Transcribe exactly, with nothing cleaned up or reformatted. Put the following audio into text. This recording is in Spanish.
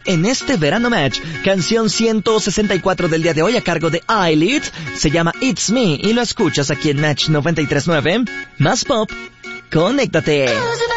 en este Verano Match. Canción ciento sesenta y cuatro del día de hoy a cargo de Eyelid. Se llama It's Me y lo escuchas aquí en Match noventa y tres punto nueve. Más pop, conéctate.